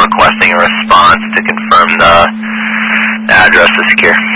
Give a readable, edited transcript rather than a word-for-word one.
requesting a response to confirm the address is secure.